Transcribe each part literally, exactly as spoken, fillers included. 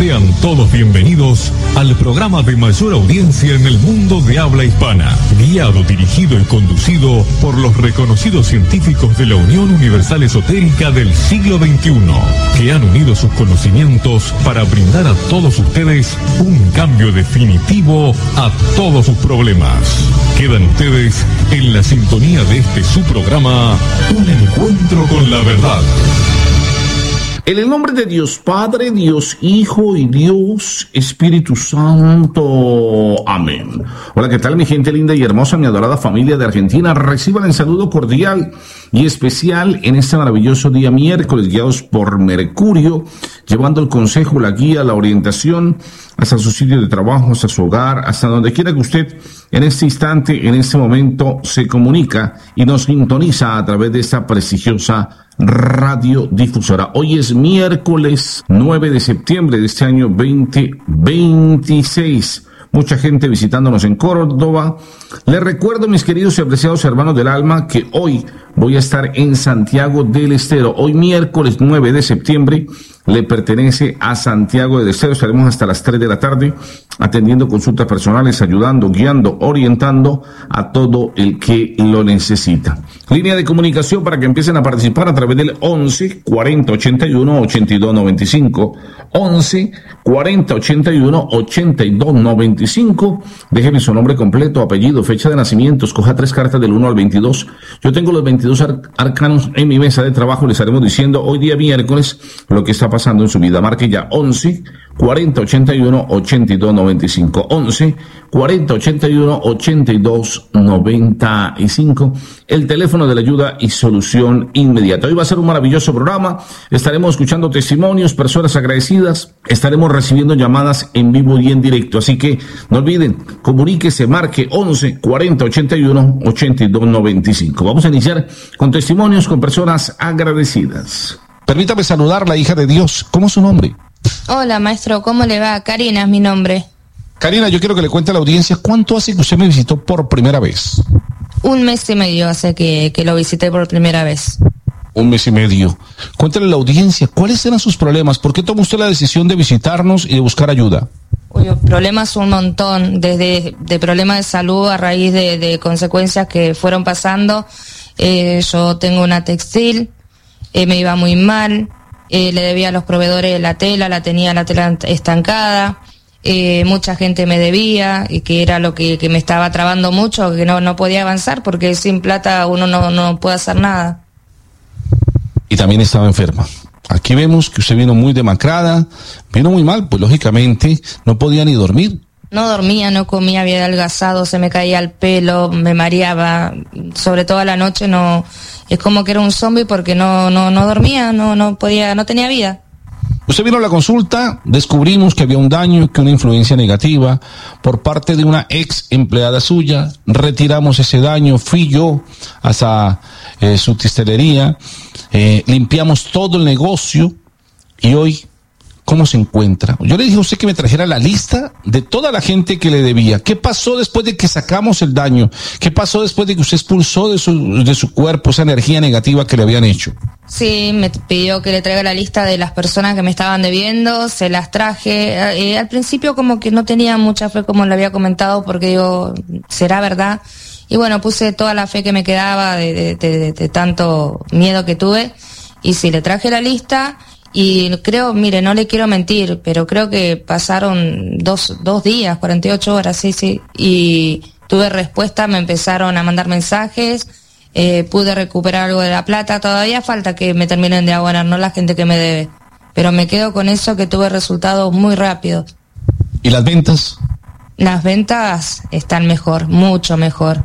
Sean todos bienvenidos al programa de mayor audiencia en el mundo de habla hispana, guiado, dirigido y conducido por los reconocidos científicos de la Unión Universal Esotérica del siglo veintiuno, que han unido sus conocimientos para brindar a todos ustedes un cambio definitivo a todos sus problemas. Quedan ustedes en la sintonía de este su programa, Un Encuentro con la Verdad. En el nombre de Dios Padre, Dios Hijo y Dios Espíritu Santo. Amén. Hola, ¿qué tal mi gente linda y hermosa, mi adorada familia de Argentina? Reciban el saludo cordial y especial en este maravilloso día miércoles, guiados por Mercurio, llevando el consejo, la guía, la orientación hasta su sitio de trabajo, hasta su hogar, hasta donde quiera que usted en este instante, en este momento, se comunica y nos sintoniza a través de esta prestigiosa radiodifusora. Hoy es miércoles nueve de septiembre de este año veinte veintiséis. Mucha gente visitándonos en Córdoba. Les recuerdo, mis queridos y apreciados hermanos del alma, que hoy voy a estar en Santiago del Estero. Hoy miércoles nueve de septiembre le pertenece a Santiago del Estero. Estaremos hasta las tres de la tarde atendiendo consultas personales, ayudando, guiando, orientando a todo el que lo necesita. Línea de comunicación para que empiecen a participar a través del once cuarenta ochenta y uno ochenta y dos noventa y cinco. once cuarenta ochenta y uno ochenta y dos noventa y cinco. Déjeme su nombre completo, apellido, fecha de nacimiento. Escoja tres cartas del uno al veintidós. Yo tengo los veintidós ar- arcanos en mi mesa de trabajo. Les estaremos diciendo hoy día miércoles lo que está pasando en su vida. Marque ya once cuarenta ochenta y uno ochenta y dos noventa y cinco. once cuarenta ochenta y uno ochenta y dos noventa y cinco. El teléfono de la ayuda y solución inmediata. Hoy va a ser un maravilloso programa. Estaremos escuchando testimonios, personas agradecidas. Estaremos recibiendo llamadas en vivo y en directo. Así que no olviden, comuníquese, marque once cuarenta ochenta y uno ochenta y dos noventa y cinco. Vamos a iniciar con testimonios con personas agradecidas. Permítame saludar, la hija de Dios. ¿Cómo es su nombre? Hola, maestro, ¿cómo le va? Karina es mi nombre. Karina, yo quiero que le cuente a la audiencia cuánto hace que usted me visitó por primera vez. Un mes y medio hace que, que lo visité por primera vez. Un mes y medio. Cuéntale a la audiencia, ¿cuáles eran sus problemas? ¿Por qué tomó usted la decisión de visitarnos y de buscar ayuda? Uy, problemas un montón, desde de problemas de salud a raíz de, de consecuencias que fueron pasando. Eh, yo tengo una textil, eh, me iba muy mal, eh, le debía a los proveedores la tela, la tenía la tela estancada. Eh, mucha gente me debía y que era lo que, que me estaba trabando mucho, que no, no podía avanzar porque sin plata uno no, no puede hacer nada. Y también estaba enferma. Aquí vemos que usted vino muy demacrada, vino muy mal, pues lógicamente no podía ni dormir. No dormía, no comía, había adelgazado, se me caía el pelo, me mareaba, sobre todo a la noche no, es como que era un zombie porque no, no, no dormía, no, no podía, no tenía vida. Usted vino a la consulta, descubrimos que había un daño, que una influencia negativa por parte de una ex empleada suya, retiramos ese daño, fui yo hasta eh, su tistelería, eh, limpiamos todo el negocio y hoy, ¿cómo se encuentra? Yo le dije a usted que me trajera la lista de toda la gente que le debía. ¿Qué pasó después de que sacamos el daño? ¿Qué pasó después de que usted expulsó de su, de su cuerpo esa energía negativa que le habían hecho? Sí, me pidió que le traiga la lista de las personas que me estaban debiendo, se las traje. Eh, al principio como que no tenía mucha fe, como le había comentado, porque digo, ¿será verdad? Y bueno, puse toda la fe que me quedaba de, de, de, de, de tanto miedo que tuve. Y sí, le traje la lista y creo, mire, no le quiero mentir, pero creo que pasaron dos, dos días, cuarenta y ocho horas, sí, sí. Y tuve respuesta, me empezaron a mandar mensajes. Eh, pude recuperar algo de la plata, todavía falta que me terminen de abonar, no la gente que me debe, pero me quedo con eso, que tuve resultados muy rápidos. ¿Y las ventas? Las ventas están mejor, mucho mejor.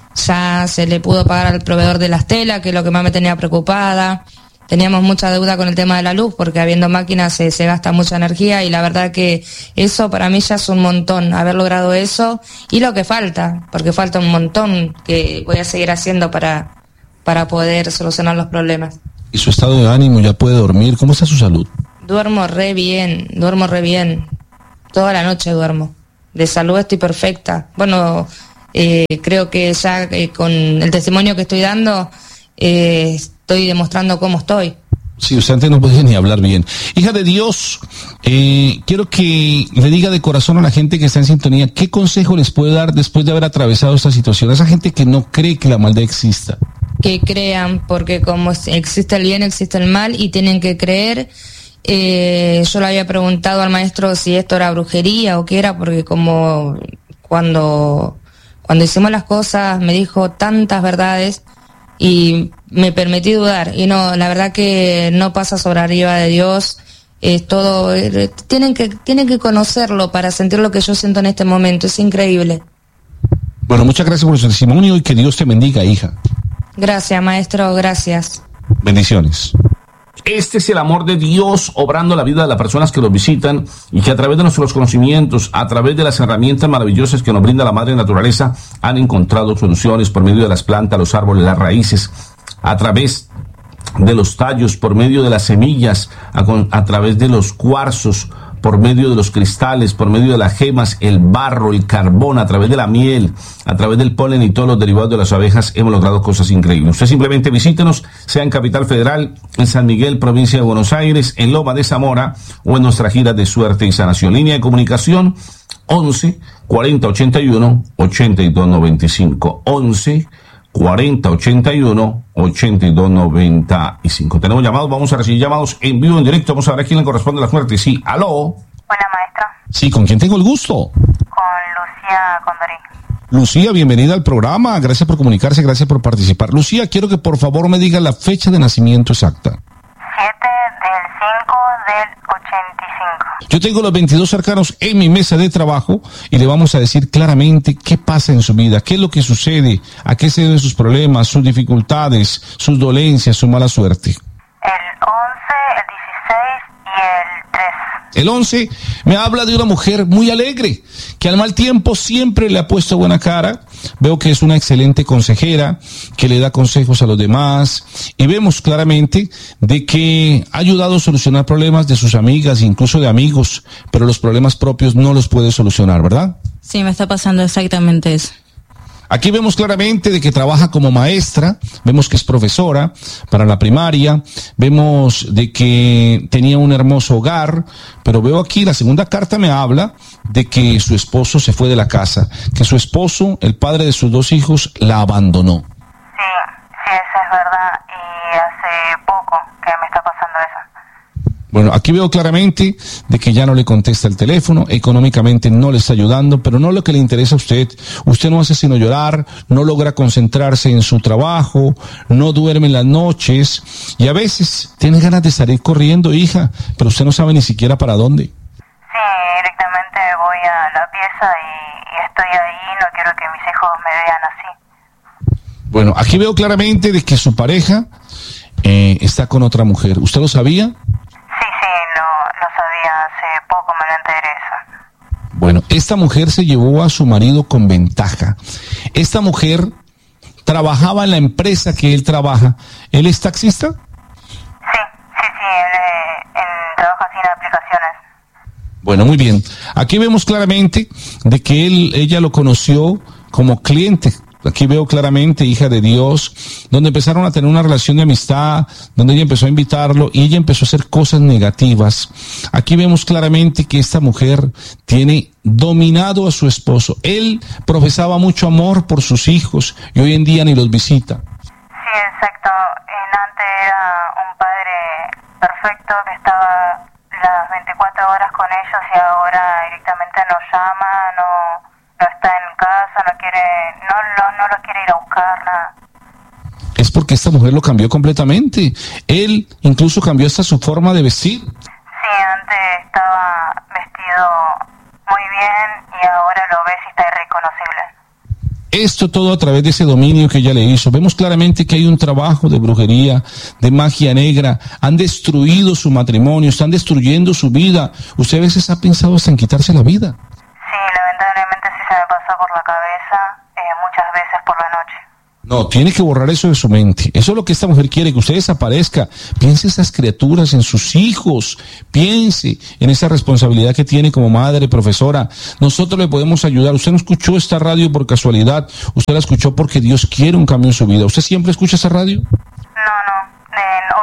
Ya se le pudo pagar al proveedor de las telas, que es lo que más me tenía preocupada. Teníamos mucha deuda con el tema de la luz, porque habiendo máquinas se, se gasta mucha energía, y la verdad que eso para mí ya es un montón, haber logrado eso, y lo que falta, porque falta un montón que voy a seguir haciendo para, para poder solucionar los problemas. ¿Y su estado de ánimo? ¿Ya puede dormir? ¿Cómo está su salud? Duermo re bien, duermo re bien, toda la noche duermo, de salud estoy perfecta. Bueno, eh, creo que ya eh, con el testimonio que estoy dando, eh, estoy demostrando cómo estoy. Sí, usted antes no podía ni hablar bien. Hija de Dios, eh, quiero que le diga de corazón a la gente que está en sintonía, ¿qué consejo les puede dar después de haber atravesado esta situación? A esa gente que no cree que la maldad exista. Que crean, porque como existe el bien, existe el mal, y tienen que creer. Eh, yo le había preguntado al maestro si esto era brujería o qué era, porque como cuando, cuando hicimos las cosas me dijo tantas verdades, y me permití dudar, y no, la verdad que no pasa sobre arriba de Dios, es todo, eh, tienen que, tienen que conocerlo para sentir lo que yo siento en este momento, es increíble. Bueno, muchas gracias por su testimonio y que Dios te bendiga, hija. Gracias, maestro, gracias. Bendiciones. Este es el amor de Dios obrando la vida de las personas que los visitan y que a través de nuestros conocimientos, a través de las herramientas maravillosas que nos brinda la madre naturaleza, han encontrado soluciones por medio de las plantas, los árboles, las raíces, a través de los tallos, por medio de las semillas, a, a través de los cuarzos, por medio de los cristales, por medio de las gemas, el barro, el carbón, a través de la miel, a través del polen y todos los derivados de las abejas, hemos logrado cosas increíbles. Usted simplemente visítenos, sea en Capital Federal, en San Miguel, provincia de Buenos Aires, en Loma de Zamora, o en nuestra gira de suerte y sanación. Línea de comunicación once cuarenta ochenta y uno ochenta y dos noventa y cinco. once cuarenta ochenta y uno ochenta y dos noventa y cinco. Tenemos llamados, vamos a recibir llamados en vivo, en directo. Vamos a ver a quién le corresponde la suerte. Sí, aló. Hola, maestro. Sí, ¿con quién tengo el gusto? Con Lucía Condorí. Lucía, bienvenida al programa. Gracias por comunicarse, gracias por participar. Lucía, quiero que por favor me diga la fecha de nacimiento exacta. siete del cinco del ochenta y cinco. Yo tengo los veintidós arcanos en mi mesa de trabajo y le vamos a decir claramente qué pasa en su vida, qué es lo que sucede, a qué se deben sus problemas, sus dificultades, sus dolencias, su mala suerte. El once, el dieciséis y el tres. El once me habla de una mujer muy alegre, que al mal tiempo siempre le ha puesto buena cara. Veo que es una excelente consejera, que le da consejos a los demás, y vemos claramente de que ha ayudado a solucionar problemas de sus amigas, incluso de amigos, pero los problemas propios no los puede solucionar, ¿verdad? Sí, me está pasando exactamente eso. Aquí vemos claramente de que trabaja como maestra, vemos que es profesora para la primaria, vemos de que tenía un hermoso hogar, pero veo aquí la segunda carta me habla de que su esposo se fue de la casa, que su esposo, el padre de sus dos hijos, la abandonó. Sí, sí, eso es verdad, y hace poco que me está pasando eso. Bueno, aquí veo claramente de que ya no le contesta el teléfono, económicamente no le está ayudando, pero no es lo que le interesa a usted. Usted no hace sino llorar, no logra concentrarse en su trabajo, no duerme en las noches y a veces tiene ganas de salir corriendo, hija, pero usted no sabe ni siquiera para dónde. Sí, directamente voy a la pieza y, y estoy ahí, no quiero que mis hijos me vean así. Bueno, aquí veo claramente de que su pareja eh, está con otra mujer. ¿Usted lo sabía? Sí, sí, no, no sabía, hace poco me lo enteré eso. Bueno, esta mujer se llevó a su marido con ventaja. Esta mujer trabajaba en la empresa que él trabaja. ¿Él es taxista? Sí, sí, sí, él, eh, él trabaja sin aplicaciones. Bueno, muy bien. Aquí vemos claramente de que él, ella lo conoció como cliente. Aquí veo claramente, hija de Dios, donde empezaron a tener una relación de amistad, donde ella empezó a invitarlo y ella empezó a hacer cosas negativas. Aquí vemos claramente que esta mujer tiene dominado a su esposo. Él profesaba mucho amor por sus hijos y hoy en día ni los visita. Sí, exacto. Él antes era un padre perfecto que estaba las veinticuatro horas con ellos y ahora directamente nos llama, no... no está en casa, no quiere, no, no, no lo quiere ir a buscar, nada. Es porque esta mujer lo cambió completamente. Él incluso cambió hasta su forma de vestir. Sí, antes estaba vestido muy bien y ahora lo ves y está irreconocible. Esto todo a través de ese dominio que ella le hizo. Vemos claramente que hay un trabajo de brujería, de magia negra. Han destruido su matrimonio, están destruyendo su vida. Usted a veces ha pensado hasta en quitarse la vida. Sí, lamentablemente sí se me pasó por la cabeza eh, muchas veces por la noche. No, tiene que borrar eso de su mente. Eso es lo que esta mujer quiere, que usted desaparezca. Piense en esas criaturas, en sus hijos. Piense en esa responsabilidad que tiene como madre, profesora. Nosotros le podemos ayudar. Usted no escuchó esta radio por casualidad. Usted la escuchó porque Dios quiere un cambio en su vida. ¿Usted siempre escucha esa radio? No, no. Eh, hoy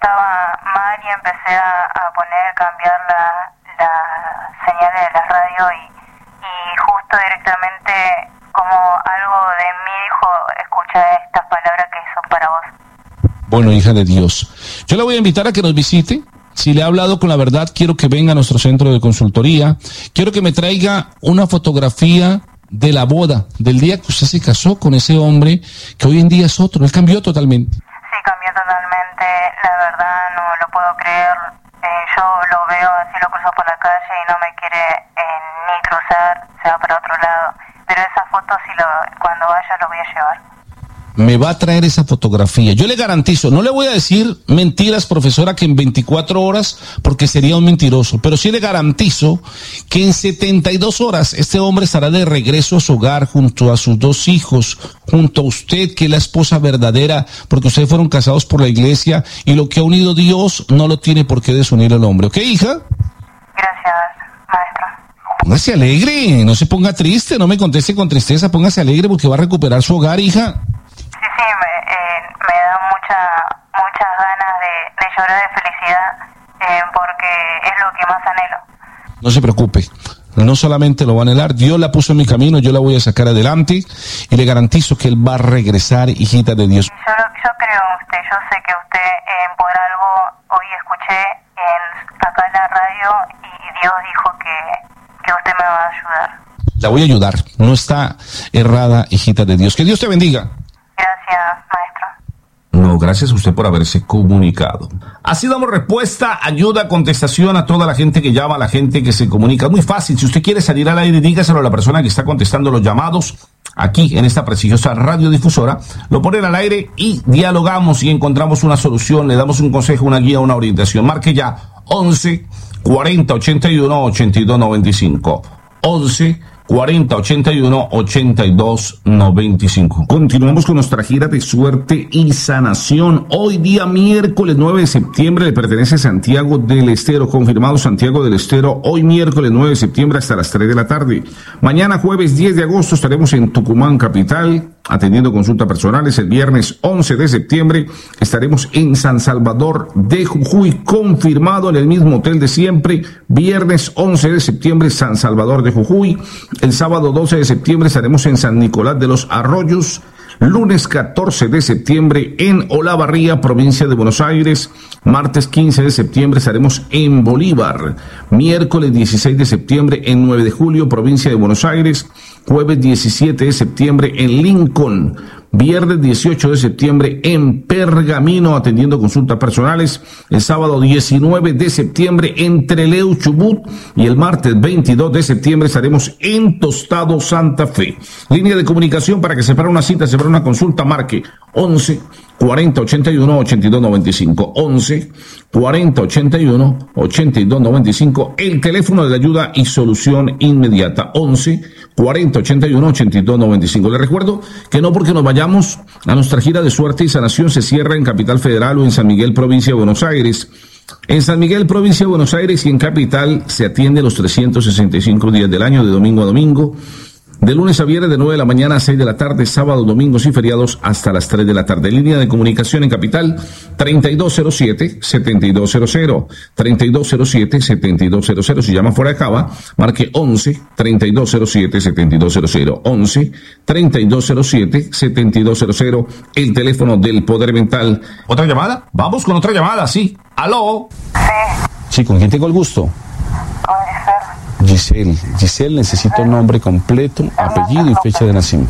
estaba mal y empecé a, a poner, cambiar la, la señal de la radio y, y justo directamente como algo de mí dijo, escucha estas palabras que son para vos. Bueno, hija de Dios, yo la voy a invitar a que nos visite. Si le ha hablado con la verdad, quiero que venga a nuestro centro de consultoría. Quiero que me traiga una fotografía de la boda, del día que usted se casó con ese hombre que hoy en día es otro. Él cambió totalmente. Sí, cambió totalmente. La verdad no lo puedo creer. Eh, yo lo veo así, lo cruzo por la calle y no me quiere eh, ni cruzar, se va para otro lado. Pero esa foto, sí lo, cuando vaya, lo voy a llevar. Me va a traer esa fotografía. Yo le garantizo, no le voy a decir mentiras, profesora, que en veinticuatro horas, porque sería un mentiroso, pero sí le garantizo que en setenta y dos horas este hombre estará de regreso a su hogar junto a sus dos hijos, junto a usted, que es la esposa verdadera, porque ustedes fueron casados por la iglesia y lo que ha unido Dios no lo tiene por qué desunir el hombre. ¿Ok, hija? Gracias, maestro. Póngase alegre, no se ponga triste, no me conteste con tristeza, póngase alegre porque va a recuperar su hogar, hija. Sí, sí, me, eh, me da mucha, muchas ganas de, de llorar de felicidad eh, porque es lo que más anhelo. No se preocupe, no solamente lo va a anhelar, Dios la puso en mi camino, yo la voy a sacar adelante y le garantizo que él va a regresar, hijita de Dios. Yo, yo creo en usted, yo sé que usted eh, por algo hoy escuché en, acá en la radio y Dios dijo que, que usted me va a ayudar. La voy a ayudar, no está errada, hijita de Dios. Que Dios te bendiga. Gracias, maestro. No, gracias a usted por haberse comunicado. Así damos respuesta, ayuda, contestación a toda la gente que llama, a la gente que se comunica. Muy fácil, si usted quiere salir al aire, dígaselo a la persona que está contestando los llamados aquí en esta prestigiosa radiodifusora. Lo ponen al aire y dialogamos y encontramos una solución, le damos un consejo, una guía, una orientación. Marque ya once cuarenta ochenta y uno ochenta y dos noventa y cinco. once cuarenta ochenta y uno ochenta y dos noventa y cinco. Continuamos con nuestra gira de suerte y sanación. Hoy día miércoles nueve de septiembre le pertenece a Santiago del Estero, confirmado Santiago del Estero, hoy miércoles nueve de septiembre hasta las tres de la tarde. Mañana jueves diez de agosto estaremos en Tucumán capital atendiendo consultas personales. El viernes once de septiembre estaremos en San Salvador de Jujuy, confirmado en el mismo hotel de siempre. Viernes once de septiembre San Salvador de Jujuy. El sábado doce de septiembre estaremos en San Nicolás de los Arroyos. Lunes catorce de septiembre en Olavarría, provincia de Buenos Aires. Martes quince de septiembre estaremos en Bolívar. Miércoles dieciséis de septiembre en nueve de julio, provincia de Buenos Aires. Jueves diecisiete de septiembre en Lincoln. Viernes dieciocho de septiembre en Pergamino, atendiendo consultas personales. El sábado diecinueve de septiembre en Trelew, Chubut. Y el martes veintidós de septiembre estaremos en Tostado, Santa Fe. Línea de comunicación para que separe una cita, separe una consulta, marque once cuarenta ochenta y uno ochenta y dos noventa y cinco. once cuarenta ochenta y uno ochenta y dos noventa y cinco. El teléfono de la ayuda y solución inmediata. once cuarenta ochenta y uno ochenta y dos noventa y cinco. Le recuerdo que no porque nos vayamos a nuestra gira de suerte y sanación se cierra en Capital Federal o en San Miguel, provincia de Buenos Aires. En San Miguel, provincia de Buenos Aires y en Capital se atiende los trescientos sesenta y cinco días del año, de domingo a domingo. De lunes a viernes de nueve de la mañana a seis de la tarde, sábados, domingos y feriados hasta las tres de la tarde. Línea de comunicación en Capital, treinta y dos cero siete, setenta y dos cero cero, treinta y dos cero siete, setenta y dos cero cero. Si llama fuera de Cava, marque once treinta y dos cero siete, setenta y dos cero cero. once treinta y dos cero siete, setenta y dos cero cero. El teléfono del Poder Mental. ¿Otra llamada? Vamos con otra llamada, sí. ¿Aló? Sí. Sí, ¿con quién tengo el gusto? Con Giselle. Giselle. Giselle, necesito nombre completo, apellido y fecha de nacimiento.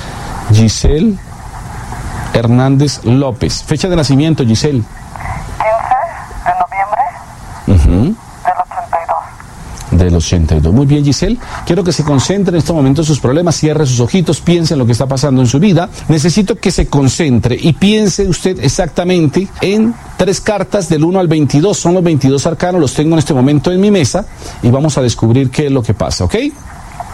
Giselle Hernández López. Fecha de nacimiento, Giselle. quince de noviembre Uh-huh. del ochenta y dos. Del ochenta y dos. Muy bien, Giselle. Quiero que se concentre en este momento en sus problemas, cierre sus ojitos, piense en lo que está pasando en su vida. Necesito que se concentre y piense usted exactamente en tres cartas del uno al veintidós. Son los veintidós arcanos, los tengo en este momento en mi mesa y vamos a descubrir qué es lo que pasa, ¿ok? veinte,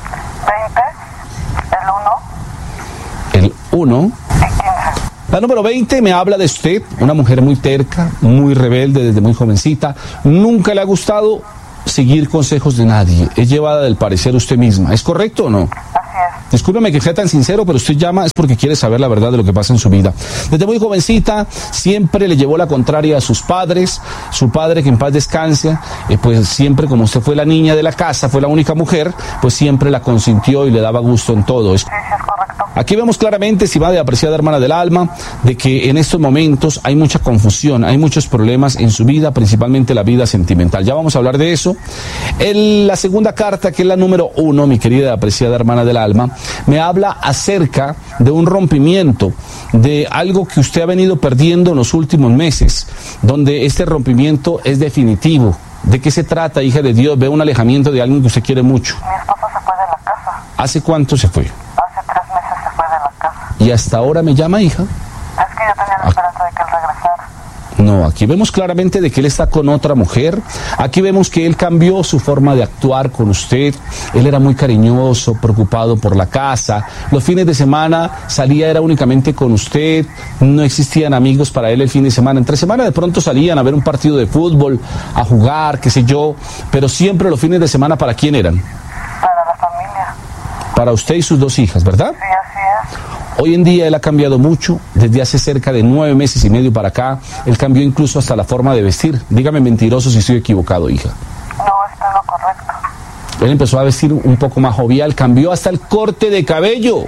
el uno El uno. y quince. La número veinte me habla de usted, una mujer muy terca, muy rebelde desde muy jovencita. Nunca le ha gustado seguir consejos de nadie. Es llevada del parecer usted misma. ¿Es correcto o no? Así es. Discúlpeme que sea tan sincero, pero usted llama es porque quiere saber la verdad de lo que pasa en su vida. Desde muy jovencita siempre le llevó la contraria a sus padres. Su padre, que en paz descanse, eh, pues siempre, como usted fue la niña de la casa, fue la única mujer, pues siempre la consintió y le daba gusto en todo. Es... Aquí vemos claramente, estimada y apreciada hermana del alma, de que en estos momentos hay mucha confusión, hay muchos problemas en su vida, principalmente la vida sentimental. Ya vamos a hablar de eso. El, la segunda carta, que es la número uno, mi querida y apreciada hermana del alma, me habla acerca de un rompimiento, de algo que usted ha venido perdiendo en los últimos meses, donde este rompimiento es definitivo. ¿De qué se trata, hija de Dios? Ve un alejamiento de alguien que usted quiere mucho. Mi esposo se fue de la casa. ¿Hace cuánto se fue? Hace tres meses se fue de la casa. ¿Y hasta ahora me llama, hija? Es que yo tenía la esperanza de que él regresara. No, aquí vemos claramente de que él está con otra mujer. Aquí vemos que él cambió su forma de actuar con usted. Él era muy cariñoso, preocupado por la casa. Los fines de semana salía era únicamente con usted. No existían amigos para él el fin de semana. Entre semana de pronto salían a ver un partido de fútbol, a jugar, qué sé yo. Pero siempre los fines de semana, ¿para quién eran? Para la familia. Para usted y sus dos hijas, ¿verdad? Sí, así es. Hoy en día él ha cambiado mucho, desde hace cerca de nueve meses y medio para acá. Él cambió incluso hasta la forma de vestir. Dígame mentiroso si estoy equivocado, hija. No, está en lo correcto. Él empezó a vestir un poco más jovial, cambió hasta el corte de cabello.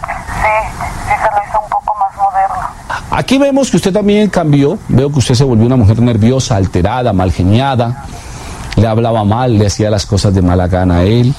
Sí, sí se lo hizo un poco más moderno. Aquí vemos que usted también cambió. Veo que usted se volvió una mujer nerviosa, alterada, mal geniada. Le hablaba mal, le hacía las cosas de mala gana a él.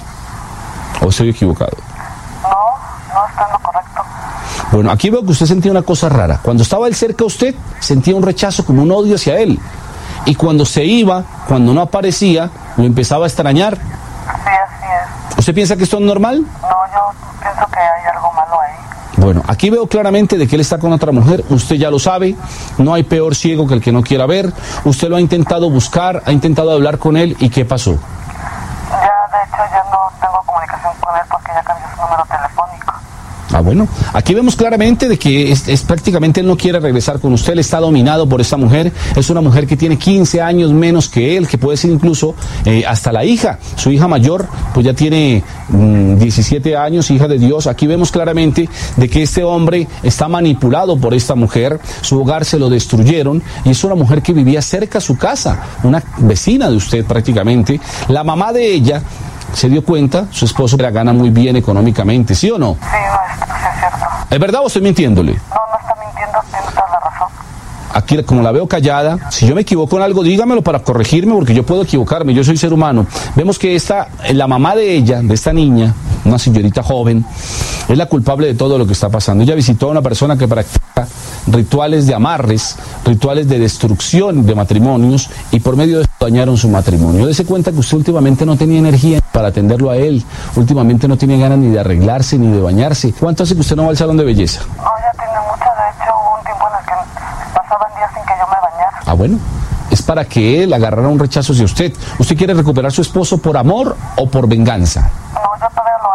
¿O estoy equivocado? No, no está en lo correcto. Bueno, aquí veo que usted sentía una cosa rara. Cuando estaba él cerca a usted, sentía un rechazo, como un odio hacia él. Y cuando se iba, cuando no aparecía, lo empezaba a extrañar. Sí, así es. ¿Usted piensa que esto es normal? No, yo pienso que hay algo malo ahí. Bueno, aquí veo claramente de que él está con otra mujer. Usted ya lo sabe. No hay peor ciego que el que no quiera ver. Usted lo ha intentado buscar, ha intentado hablar con él. ¿Y qué pasó? Ya, de hecho, ya no tengo comunicación con él porque ya cambió su número telefónico. Ah, bueno, aquí vemos claramente de que es, es prácticamente él no quiere regresar con usted, él está dominado por esta mujer. Es una mujer que tiene quince años menos que él, que puede ser incluso eh, hasta la hija. Su hija mayor pues ya tiene mmm, diecisiete años, hija de Dios. Aquí vemos claramente de que este hombre está manipulado por esta mujer. Su hogar se lo destruyeron y es una mujer que vivía cerca a su casa, una vecina de usted prácticamente. La mamá de ella se dio cuenta, su esposo la gana muy bien económicamente, ¿sí o no? Sí, maestro, sí es cierto. ¿Es verdad o estoy mintiéndole? No, no está mintiendo, tiene toda la razón. Aquí, como la veo callada, si yo me equivoco en algo, dígamelo para corregirme, porque yo puedo equivocarme, yo soy ser humano. Vemos que esta, la mamá de ella, de esta niña, una señorita joven, es la culpable de todo lo que está pasando. Ella visitó a una persona que practica rituales de amarres, rituales de destrucción de matrimonios, y por medio de eso dañaron su matrimonio. Dese cuenta que usted últimamente no tenía energía para atenderlo a él, últimamente no tiene ganas ni de arreglarse ni de bañarse. ¿Cuánto hace que usted no va al salón de belleza? No, ya tiene mucho, de hecho hubo un tiempo en el que pasaban días sin que yo me bañara. Ah, bueno, es para que él agarrara un rechazo hacia usted. ¿Usted quiere recuperar a su esposo por amor o por venganza? No, yo todavía lo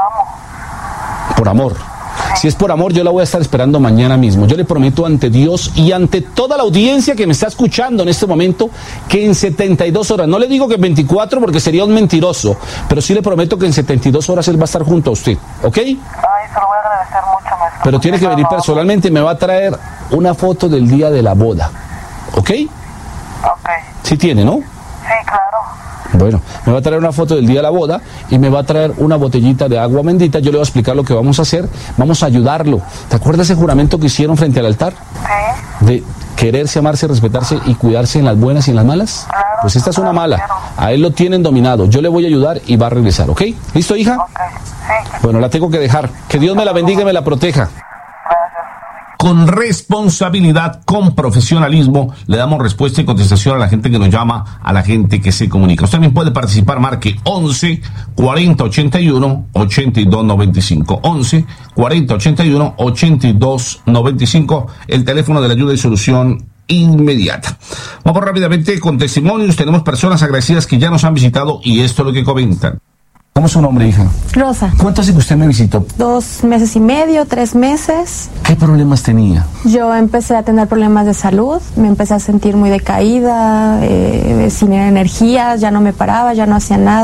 amo. Por amor. Si es por amor, yo la voy a estar esperando mañana mismo. Yo le prometo ante Dios y ante toda la audiencia que me está escuchando en este momento que en setenta y dos horas, no le digo que en veinticuatro porque sería un mentiroso, pero sí le prometo que en setenta y dos horas él va a estar junto a usted, ¿ok? Ay, se lo voy a agradecer mucho, maestro. Pero tiene que venir personalmente, me va a traer una foto del día de la boda, ¿ok? Ok. Sí tiene, ¿no? Sí, claro. Bueno, me va a traer una foto del día de la boda y me va a traer una botellita de agua bendita. Yo le voy a explicar lo que vamos a hacer. Vamos a ayudarlo. ¿Te acuerdas ese juramento que hicieron frente al altar? Sí. De quererse, amarse, respetarse y cuidarse en las buenas y en las malas. Claro, pues esta es una claro, mala. quiero. A él lo tienen dominado. Yo le voy a ayudar y va a regresar, ¿ok? ¿Listo, hija? Ok, sí. Bueno, la tengo que dejar. Que Dios me la bendiga y me la proteja. Con responsabilidad, con profesionalismo, le damos respuesta y contestación a la gente que nos llama, a la gente que se comunica. Usted también puede participar, marque once cuarenta ochenta y uno ochenta y dos noventa y cinco. once cuarenta ochenta y uno ochenta y dos noventa y cinco, el teléfono de la ayuda y solución inmediata. Vamos rápidamente con testimonios. Tenemos personas agradecidas que ya nos han visitado y esto es lo que comentan. ¿Cómo es su nombre, hija? Rosa. ¿Cuánto hace que usted me visitó? Dos meses y medio, tres meses. ¿Qué problemas tenía? Yo empecé a tener problemas de salud, me empecé a sentir muy decaída, eh, sin energía, ya no me paraba, ya no hacía nada.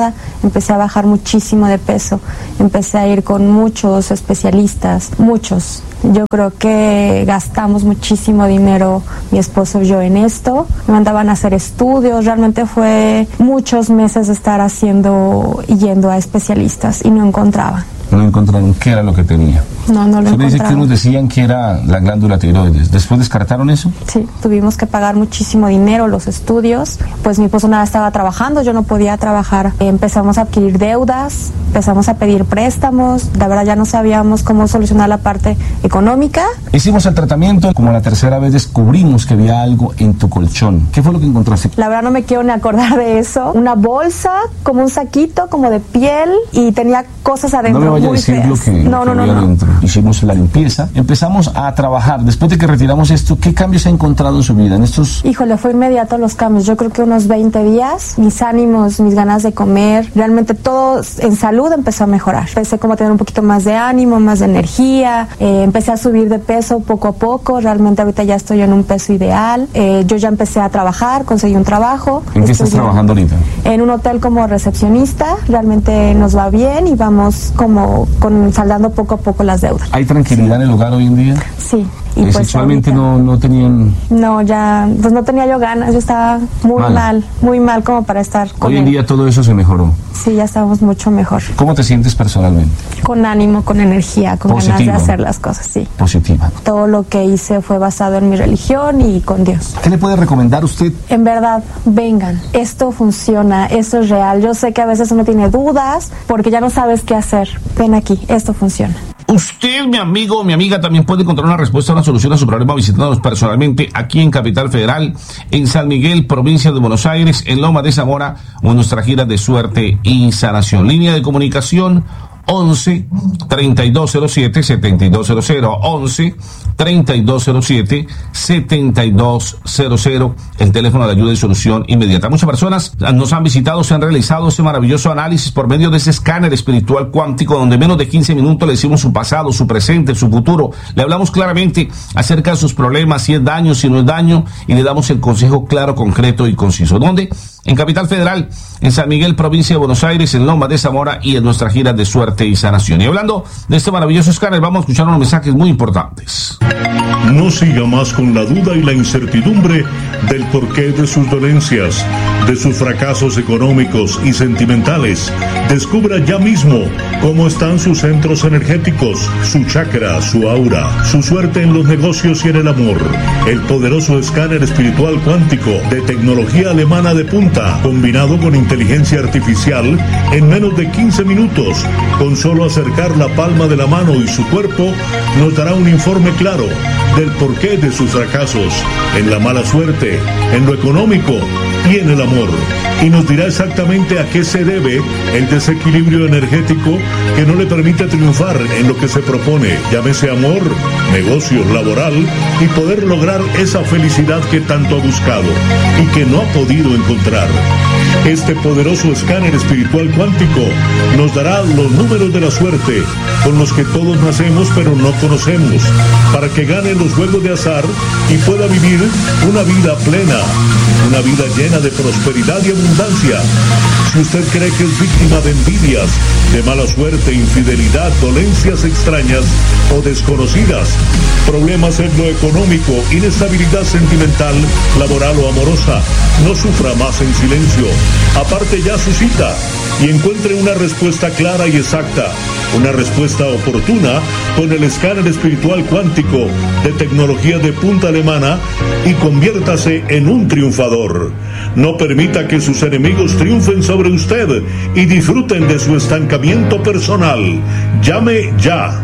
empecé a bajar muchísimo de peso, empecé a ir con muchos especialistas, muchos. Yo creo que gastamos muchísimo dinero, mi esposo y yo, en esto. Me mandaban a hacer estudios, realmente fue muchos meses de estar haciendo y yendo a especialistas y no encontraban. No encontraron qué era lo que tenía. No, no lo Usted dice encontraban. que unos decían que era la glándula tiroides. ¿Después descartaron eso? Sí, tuvimos que pagar muchísimo dinero, los estudios. Pues mi esposo nada estaba trabajando, yo no podía trabajar. Empezamos a adquirir deudas, empezamos a pedir préstamos. La verdad ya no sabíamos cómo solucionar la parte económica. Hicimos el tratamiento, como la tercera vez descubrimos que había algo en tu colchón. ¿Qué fue lo que encontraste? La verdad no me quiero ni acordar de eso. Una bolsa, como un saquito, como de piel, y tenía cosas adentro. No me vaya a muy decir feas. lo que, no, que no, no, había no. adentro. Hicimos la limpieza, empezamos a trabajar. Después de que retiramos esto, ¿qué cambios ha encontrado en su vida en estos? Híjole, fue inmediato los cambios. Yo creo que unos veinte días, mis ánimos, mis ganas de comer, realmente todo en salud empezó a mejorar. Empecé como a tener un poquito más de ánimo, más de energía, eh, empecé a subir de peso poco a poco. Realmente ahorita ya estoy en un peso ideal. Eh, yo ya empecé a trabajar, conseguí un trabajo. ¿En qué estás Estoy trabajando ahorita? En un hotel como recepcionista. Realmente nos va bien y vamos como con saldando poco a poco las deudas. ¿Hay tranquilidad en el hogar hoy en día? Sí. Y Y pues sexualmente ahorita- no, no tenían... No, ya, pues no tenía yo ganas, yo estaba muy Mal. mal, muy mal como para estar con Hoy en él. día todo eso se mejoró. Sí, ya estábamos mucho mejor. ¿Cómo te sientes personalmente? Con ánimo, con energía, con ganas Positivo. de hacer las cosas, sí. Positiva. Todo lo que hice fue basado en mi religión y con Dios. ¿Qué le puede recomendar usted? En verdad, vengan, esto funciona, esto es real. Yo sé que a veces uno tiene dudas porque ya no sabes qué hacer. Ven aquí, esto funciona. Usted, mi amigo, mi amiga, también puede encontrar una respuesta, una solución a su problema visitándonos personalmente aquí en Capital Federal, en San Miguel, provincia de Buenos Aires, en Loma de Zamora, o en nuestra gira de suerte y sanación. Línea de comunicación once, treinta y dos cero siete, setenta y dos cero cero, once, treinta y dos cero siete, setenta y dos cero cero, el teléfono de ayuda y solución inmediata. Muchas personas nos han visitado, se han realizado ese maravilloso análisis por medio de ese escáner espiritual cuántico, donde en menos de quince minutos le decimos su pasado, su presente, su futuro. Le hablamos claramente acerca de sus problemas, si es daño, si no es daño, y le damos el consejo claro, concreto y conciso. ¿Dónde? En Capital Federal, en San Miguel, provincia de Buenos Aires, en Loma de Zamora y en nuestra gira de suerte y sanación. Y hablando de este maravilloso escáner, vamos a escuchar unos mensajes muy importantes. No siga más con la duda y la incertidumbre del porqué de sus dolencias, de sus fracasos económicos y sentimentales. Descubra ya mismo cómo están sus centros energéticos, su chakra, su aura, su suerte en los negocios y en el amor. El poderoso escáner espiritual cuántico de tecnología alemana de punta, combinado con inteligencia artificial, en menos de quince minutos, con solo acercar la palma de la mano y su cuerpo, nos dará un informe claro del porqué de sus fracasos, en la mala suerte, en lo económico y en el amor. Y nos dirá exactamente a qué se debe el desequilibrio energético que no le permite triunfar en lo que se propone, llámese amor, negocios, laboral, y poder lograr esa felicidad que tanto ha buscado y que no ha podido encontrar. Este poderoso escáner espiritual cuántico nos dará los números de la suerte con los que todos nacemos pero no conocemos, para que gane los juegos de azar y pueda vivir una vida plena, una vida llena de prosperidad y abundancia. Si usted cree que es víctima de envidias, de mala suerte, infidelidad, dolencias extrañas o desconocidas, problemas en lo económico, inestabilidad sentimental, laboral o amorosa, no sufra más en silencio. Aparte ya su cita y encuentre una respuesta clara y exacta, una respuesta oportuna con el escáner espiritual cuántico de tecnología de punta alemana y conviértase en un triunfador. No permita que sus enemigos triunfen sobre usted y disfruten de su estancamiento personal. Llame ya.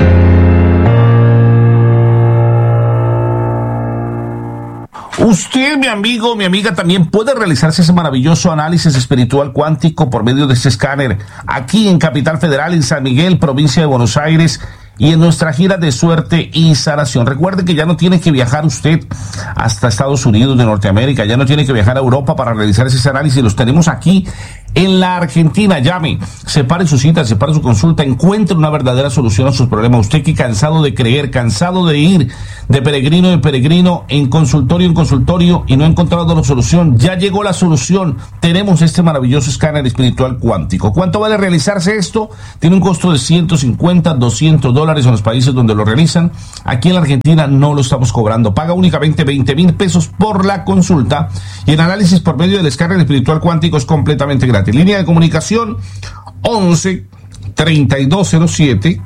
Usted, mi amigo, mi amiga, también puede realizarse ese maravilloso análisis espiritual cuántico por medio de este escáner aquí en Capital Federal, en San Miguel, provincia de Buenos Aires, y en nuestra gira de suerte y sanación. Recuerde que ya no tiene que viajar usted hasta Estados Unidos de Norteamérica, ya no tiene que viajar a Europa para realizar ese análisis. Los tenemos aquí en la Argentina. Llame, separe su cita, separe su consulta, encuentre una verdadera solución a sus problemas. Usted que cansado de creer, cansado de ir de peregrino de peregrino, en consultorio en consultorio y no ha encontrado la solución, ya llegó la solución. Tenemos este maravilloso escáner espiritual cuántico. ¿Cuánto vale realizarse esto? Tiene un costo de ciento cincuenta, doscientos dólares en los países donde lo realizan. Aquí en la Argentina no lo estamos cobrando. Paga únicamente veinte mil pesos por la consulta y el análisis por medio del escáner espiritual cuántico es completamente gratis. Línea de comunicación once, treinta y dos cero siete,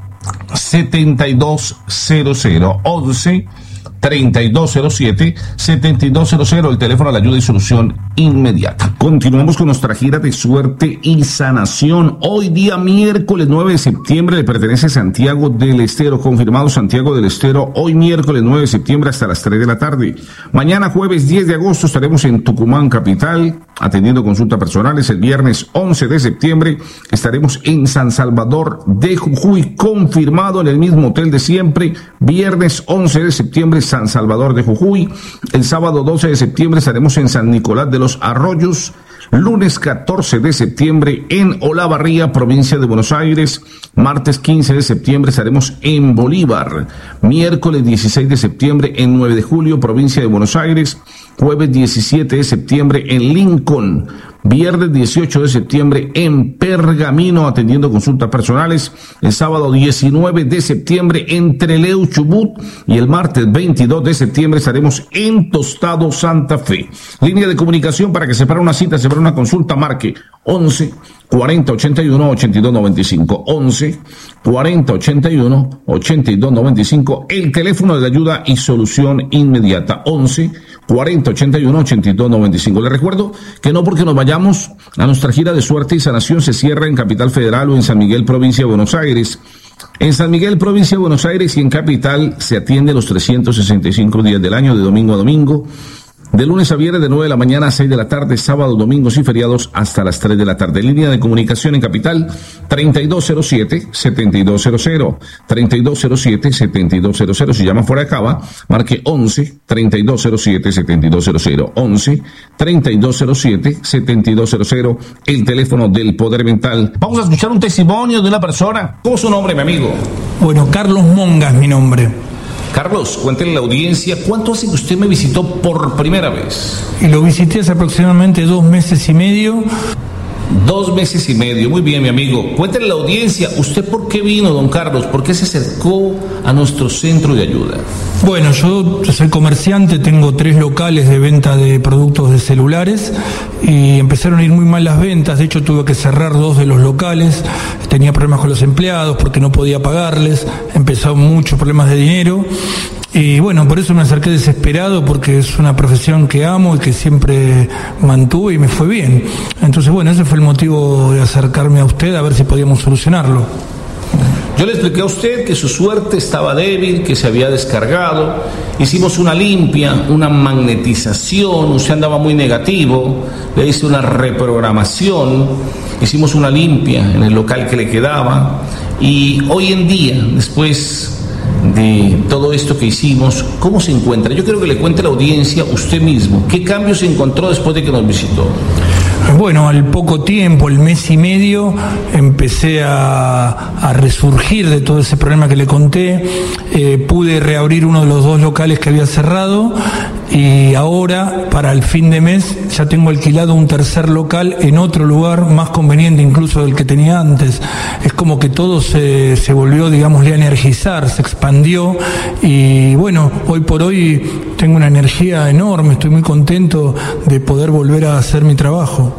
setenta y dos cero cero, once, treinta y dos cero siete, setenta y dos cero cero, el teléfono de la ayuda y solución inmediata. Continuamos con nuestra gira de suerte y sanación. Hoy día miércoles nueve de septiembre le pertenece Santiago del Estero, confirmado Santiago del Estero, hoy miércoles nueve de septiembre hasta las tres de la tarde. Mañana jueves diez de agosto estaremos en Tucumán capital atendiendo consultas personales. El viernes once de septiembre estaremos en San Salvador de Jujuy, confirmado en el mismo hotel de siempre. Viernes once de septiembre San Salvador de Jujuy. El sábado doce de septiembre estaremos en San Nicolás de los Arroyos. Lunes catorce de septiembre en Olavarría, provincia de Buenos Aires. Martes quince de septiembre estaremos en Bolívar. Miércoles dieciséis de septiembre en nueve de julio, provincia de Buenos Aires. Jueves diecisiete de septiembre en Lincoln. Viernes dieciocho de septiembre en Pergamino atendiendo consultas personales. El sábado diecinueve de septiembre en Trelew, Chubut. Y el martes veintidós de septiembre estaremos en Tostado, Santa Fe. Línea de comunicación para que separe una cita, separe una consulta, marque once, cuarenta, ochenta y uno, ochenta y dos noventa y cinco. once, cuarenta, ochenta y uno, ochenta y dos noventa y cinco. El teléfono de la ayuda y solución inmediata. once, cuarenta, ochenta y uno, ochenta y dos noventa y cinco. Les recuerdo que no porque nos vayamos a nuestra gira de suerte y sanación se cierra en Capital Federal o en San Miguel, provincia de Buenos Aires. En San Miguel, provincia de Buenos Aires y en Capital se atiende los trescientos sesenta y cinco días del año, de domingo a domingo. De lunes a viernes de nueve de la mañana a seis de la tarde, sábados, domingos y feriados hasta las tres de la tarde. Línea de comunicación en Capital treinta y dos cero siete, setenta y dos cero cero, treinta y dos cero siete, setenta y dos cero cero. Si llama fuera de Cava, marque once, treinta y dos cero siete, setenta y dos cero cero, once, treinta y dos cero siete, setenta y dos cero cero, el teléfono del poder mental. Vamos a escuchar un testimonio de una persona. ¿Cómo es su nombre, mi amigo? Bueno, Carlos Monga es mi nombre. Carlos, cuéntele a la audiencia, ¿cuánto hace que usted me visitó por primera vez? Y lo visité hace aproximadamente dos meses y medio. Dos meses y medio, muy bien, mi amigo. Cuéntele a la audiencia, ¿usted por qué vino, don Carlos? ¿Por qué se acercó a nuestro centro de ayuda? Bueno, yo soy comerciante, tengo tres locales de venta de productos de celulares y empezaron a ir muy mal las ventas. De hecho, tuve que cerrar dos de los locales. Tenía problemas con los empleados porque no podía pagarles. Empezaron muchos problemas de dinero. Y bueno, por eso me acerqué desesperado, porque es una profesión que amo y que siempre mantuve y me fue bien. Entonces, bueno, ese fue el motivo de acercarme a usted a ver si podíamos solucionarlo. Yo le expliqué a usted que su suerte estaba débil, que se había descargado. Hicimos una limpia, una magnetización, usted andaba muy negativo, le hice una reprogramación, hicimos una limpia en el local que le quedaba. Y hoy en día, después de todo esto que hicimos, ¿cómo se encuentra? Yo quiero que le cuente a la audiencia usted mismo, ¿qué cambios se encontró después de que nos visitó? Bueno, al poco tiempo, el mes y medio, empecé a, a resurgir de todo ese problema que le conté. Eh, pude reabrir uno de los dos locales que había cerrado y ahora, para el fin de mes, ya tengo alquilado un tercer local en otro lugar más conveniente incluso del que tenía antes. Es como que todo se, se volvió, digamos, a energizar, se expandió y bueno, hoy por hoy tengo una energía enorme, estoy muy contento de poder volver a hacer mi trabajo.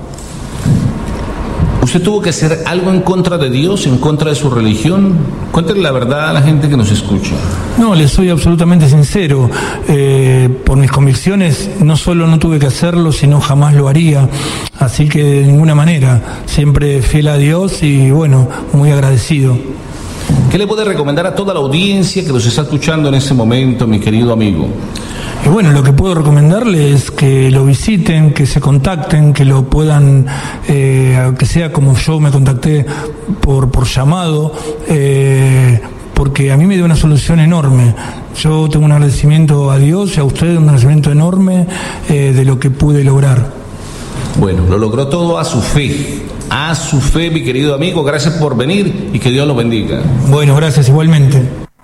¿Usted tuvo que hacer algo en contra de Dios, en contra de su religión? Cuéntale la verdad a la gente que nos escucha. No, le soy absolutamente sincero. Eh, por mis convicciones, no solo no tuve que hacerlo, sino jamás lo haría. Así que de ninguna manera, siempre fiel a Dios y bueno, muy agradecido. ¿Qué le puede recomendar a toda la audiencia que nos está escuchando en este momento, mi querido amigo? Y bueno, lo que puedo recomendarle es que lo visiten, que se contacten, que lo puedan, eh, que sea como yo me contacté por, por llamado, eh, porque a mí me dio una solución enorme. Yo tengo un agradecimiento a Dios y a ustedes, un agradecimiento enorme eh, de lo que pude lograr. Bueno, lo logró todo a su fe. A su fe, mi querido amigo. Gracias por venir y que Dios lo bendiga. Bueno, gracias igualmente.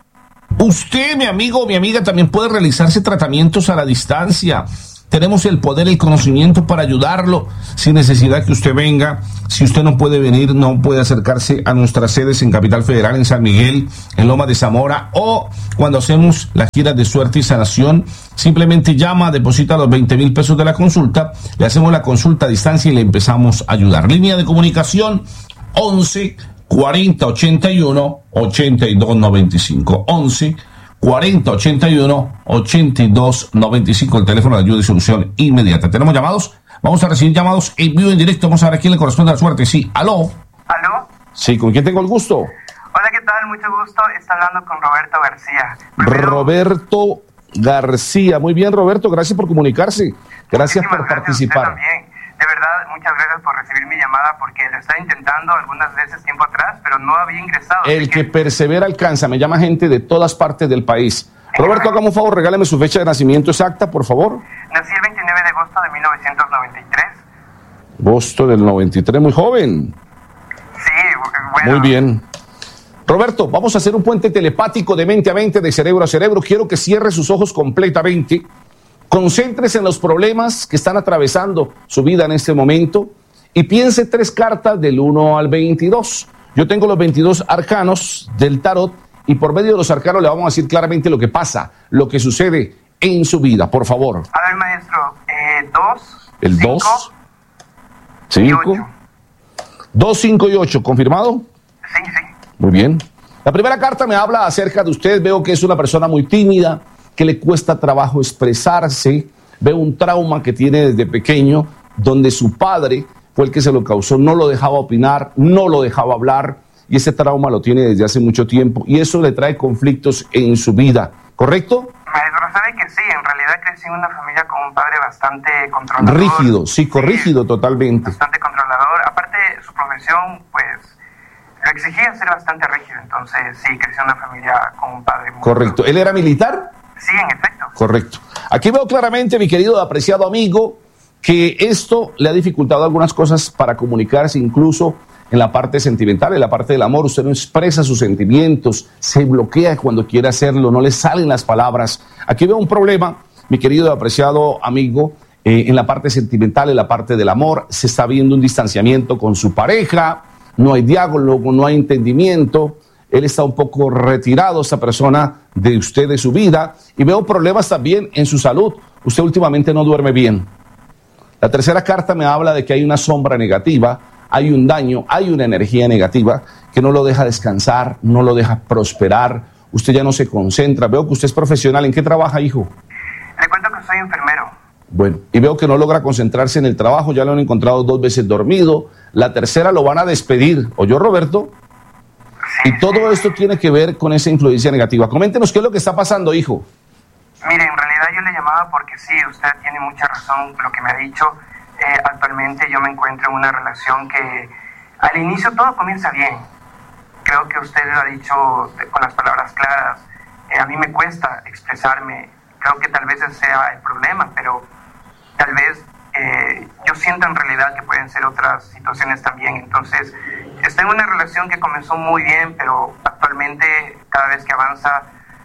Usted, mi amigo o mi amiga, también puede realizarse tratamientos a la distancia. Tenemos el poder, el conocimiento para ayudarlo, sin necesidad que usted venga. Si usted no puede venir, no puede acercarse a nuestras sedes en Capital Federal, en San Miguel, en Loma de Zamora, o cuando hacemos las giras de suerte y sanación, simplemente llama, deposita los veinte mil pesos de la consulta, le hacemos la consulta a distancia y le empezamos a ayudar. Línea de comunicación once cuarenta ochenta y uno ochenta y dos noventa y cinco. once cuarenta ochenta y uno ochenta y dos noventa y cinco, el teléfono de ayuda y solución inmediata. ¿Tenemos llamados? Vamos a recibir llamados en vivo, en directo. Vamos a ver a quién le corresponde la suerte. Sí, ¿aló? ¿Aló? Sí, ¿con quién tengo el gusto? Hola, ¿qué tal? Mucho gusto. Está hablando con Roberto García. Primero, Roberto García. Muy bien, Roberto, gracias por comunicarse. Gracias por gracias participar. A usted también. De verdad, muchas gracias por recibir mi llamada, porque lo estaba intentando algunas veces tiempo atrás, pero no había ingresado. El que, que persevera alcanza. Me llama gente de todas partes del país. Roberto, hágame un favor, regáleme su fecha de nacimiento exacta, por favor. Nací el veintinueve de agosto de mil novecientos noventa y tres. Agosto del noventa y tres, muy joven. Sí, bueno. Muy bien. Roberto, vamos a hacer un puente telepático de mente a mente, de cerebro a cerebro. Quiero que cierre sus ojos completamente. Concéntrese en los problemas que están atravesando su vida en este momento y piense tres cartas del uno al veintidós. Yo tengo los veintidós arcanos del tarot y por medio de los arcanos le vamos a decir claramente lo que pasa, lo que sucede en su vida. Por favor. A ver, maestro, eh, dos. El cinco, dos. Y cinco. ocho. dos, cinco y ocho. ¿Confirmado? Sí, sí. Muy bien. La primera carta me habla acerca de usted. Veo que es una persona muy tímida, que le cuesta trabajo expresarse. Veo un trauma que tiene desde pequeño, donde su padre fue el que se lo causó, no lo dejaba opinar, no lo dejaba hablar, y ese trauma lo tiene desde hace mucho tiempo, y eso le trae conflictos en su vida, ¿correcto? Maestro, sabe que sí, en realidad crecí en una familia con un padre bastante controlador. Rígido, psicorrígido sí, totalmente. Bastante controlador. Aparte, su profesión, pues, lo exigía ser bastante rígido, entonces sí, crecí en una familia con un padre muy... Correcto. ¿Él era militar? Sí, en efecto. Correcto. Aquí veo claramente, mi querido apreciado amigo, que esto le ha dificultado algunas cosas para comunicarse, incluso en la parte sentimental, en la parte del amor. Usted no expresa sus sentimientos, se bloquea cuando quiere hacerlo, no le salen las palabras. Aquí veo un problema, mi querido apreciado amigo, eh, en la parte sentimental, en la parte del amor. Se está viendo un distanciamiento con su pareja, no hay diálogo, no hay entendimiento. Él está un poco retirado, esta persona, de usted, de su vida, y veo problemas también en su salud. Usted últimamente no duerme bien. La tercera carta me habla de que hay una sombra negativa, hay un daño, hay una energía negativa que no lo deja descansar, no lo deja prosperar. Usted ya no se concentra. Veo que usted es profesional. ¿En qué trabaja, hijo? Le cuento que soy enfermero. Bueno, y veo que no logra concentrarse en el trabajo, ya lo han encontrado dos veces dormido. La tercera lo van a despedir. ¿Oyó, Roberto? Y todo esto tiene que ver con esa influencia negativa. Coméntenos qué es lo que está pasando, hijo. Mire, en realidad yo le llamaba porque sí, usted tiene mucha razón lo que me ha dicho. Eh, actualmente yo me encuentro en una relación que al inicio todo comienza bien. Creo que usted lo ha dicho de, con las palabras claras. Eh, a mí me cuesta expresarme. Creo que tal vez ese sea el problema, pero tal vez eh, yo siento en realidad que pueden ser otras situaciones también. Entonces, estoy en una relación que comenzó muy bien, pero actualmente cada vez que avanza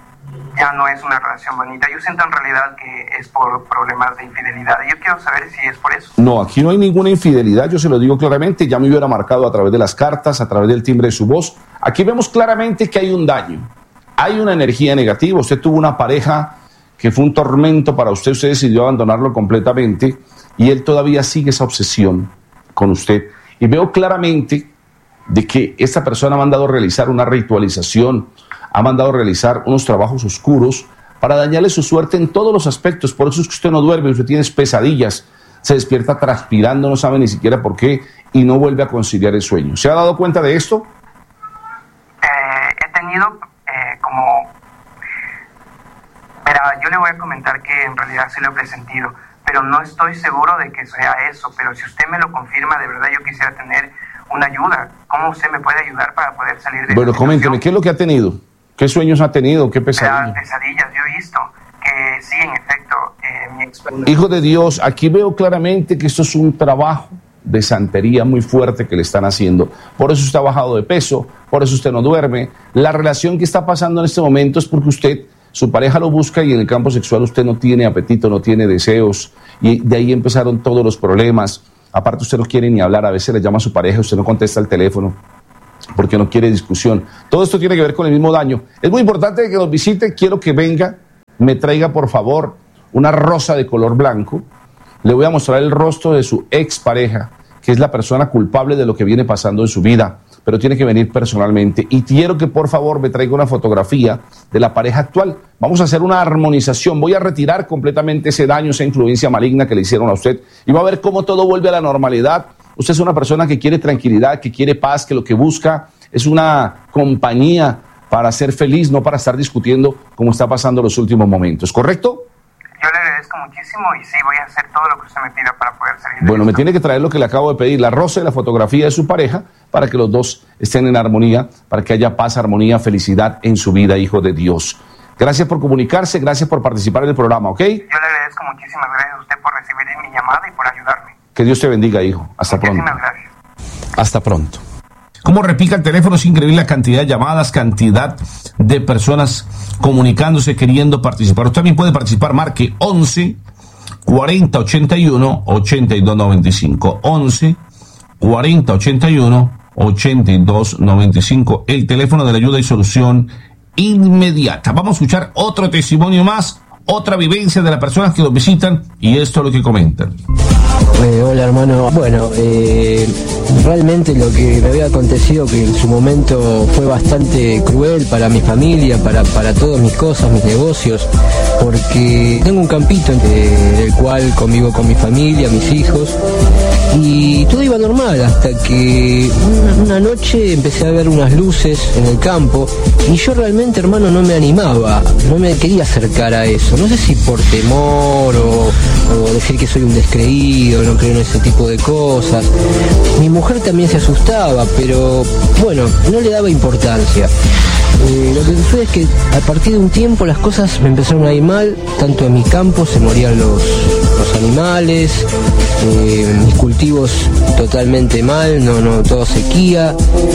ya no es una relación bonita. Yo siento en realidad que es por problemas de infidelidad. Yo quiero saber si es por eso. No, aquí no hay ninguna infidelidad, yo se lo digo claramente. Ya me hubiera marcado a través de las cartas, a través del timbre de su voz. Aquí vemos claramente que hay un daño, hay una energía negativa. Usted tuvo una pareja que fue un tormento para usted, usted decidió abandonarlo completamente y él todavía sigue esa obsesión con usted. Y veo claramente de que esta persona ha mandado realizar una ritualización, ha mandado realizar unos trabajos oscuros para dañarle su suerte en todos los aspectos. Por eso es que usted no duerme, usted tiene pesadillas, se despierta transpirando, no sabe ni siquiera por qué y no vuelve a conciliar el sueño. ¿Se ha dado cuenta de esto? Eh, he tenido eh, como... Verá, yo le voy a comentar que en realidad sí lo he presentido, pero no estoy seguro de que sea eso. Pero si usted me lo confirma, de verdad yo quisiera tener una ayuda. ¿Cómo usted me puede ayudar para poder salir de Bueno, esta coménteme, ¿qué es lo que ha tenido? ¿Qué sueños ha tenido? ¿Qué pesadillas? Pesadillas, yo he visto que sí, en efecto, eh, mi Hijo de Dios, aquí veo claramente que esto es un trabajo de santería muy fuerte que le están haciendo. Por eso usted ha bajado de peso, por eso usted no duerme. La relación que está pasando en este momento es porque usted, su pareja lo busca y en el campo sexual usted no tiene apetito, no tiene deseos, y de ahí empezaron todos los problemas. Aparte usted no quiere ni hablar, a veces le llama a su pareja, usted no contesta el teléfono porque no quiere discusión. Todo esto tiene que ver con el mismo daño. Es muy importante que nos visite, quiero que venga, me traiga por favor una rosa de color blanco. Le voy a mostrar el rostro de su expareja, que es la persona culpable de lo que viene pasando en su vida, pero tiene que venir personalmente. Y quiero que por favor me traiga una fotografía de la pareja actual. Vamos a hacer una armonización. Voy a retirar completamente ese daño, esa influencia maligna que le hicieron a usted, y va a ver cómo todo vuelve a la normalidad. Usted es una persona que quiere tranquilidad, que quiere paz, que lo que busca es una compañía para ser feliz, no para estar discutiendo como está pasando los últimos momentos, ¿correcto? Yo le agradezco muchísimo y sí, voy a hacer todo lo que usted me pida para poder salir de Bueno, me esto. tiene que traer lo que le acabo de pedir, la rosa y la fotografía de su pareja, para que los dos estén en armonía, para que haya paz, armonía, felicidad en su vida, hijo de Dios. Gracias por comunicarse, gracias por participar en el programa, ¿ok? Yo le agradezco muchísimas gracias a usted por recibir mi llamada y por ayudarme. Que Dios te bendiga, hijo. Hasta pronto. Muchísimas gracias. Hasta pronto. Como repica el teléfono, es increíble la cantidad de llamadas, cantidad de personas comunicándose, queriendo participar. Usted también puede participar, marque once cuarenta ochenta y uno ochenta y dos noventa y cinco. once cuarenta ochenta y uno ochenta y dos noventa y cinco. El teléfono de la ayuda y solución inmediata. Vamos a escuchar otro testimonio más, otra vivencia de las personas que nos visitan, y esto es lo que comentan. Eh, hola hermano, bueno, eh, realmente lo que me había acontecido, que en su momento fue bastante cruel para mi familia, para, para todas mis cosas, mis negocios, porque tengo un campito eh, en el cual convivo con mi familia, mis hijos, y todo iba normal hasta que una, una noche empecé a ver unas luces en el campo y yo realmente, hermano, no me animaba, no me quería acercar a eso, no sé si por temor o, o decir que soy un descreído, no creo en ese tipo de cosas. Mi mujer también se asustaba, pero bueno, no le daba importancia. Eh, lo que sucede es que a partir de un tiempo las cosas me empezaron a ir mal, tanto en mi campo se morían los, los animales, eh, mis cultivos totalmente mal, no, no, todo sequía,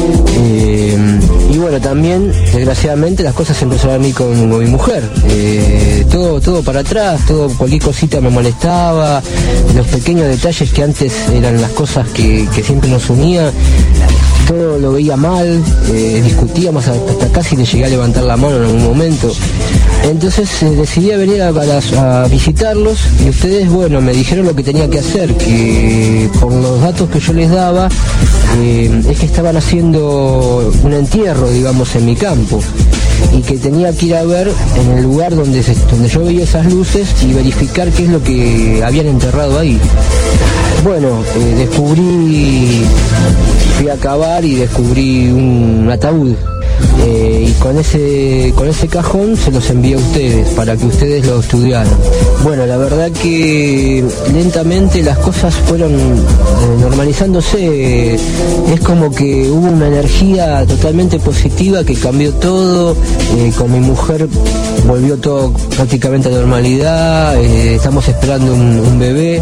eh, y bueno, también desgraciadamente las cosas empezaron a ir con, con mi mujer, eh, todo, todo para atrás, todo, cualquier cosita me molestaba, los pequeños detalles que antes eran las cosas que, que siempre nos unían, todo lo veía mal, eh, discutíamos, hasta casi le llegué a levantar la mano en algún momento. Entonces eh, decidí a venir a, a, a visitarlos y ustedes, bueno, me dijeron lo que tenía que hacer, que por los datos que yo les daba, eh, es que estaban haciendo un entierro, digamos, en mi campo, y que tenía que ir a ver en el lugar donde, se, donde yo veía esas luces y verificar qué es lo que habían enterrado ahí. Bueno, eh, descubrí, fui a cavar y descubrí un ataúd. Eh, y con ese con ese cajón se los envié a ustedes para que ustedes lo estudiaran. Bueno, la verdad que lentamente las cosas fueron eh, normalizándose. Es como que hubo una energía totalmente positiva que cambió todo. Eh, con mi mujer volvió todo prácticamente a normalidad. Eh, estamos esperando un, un bebé.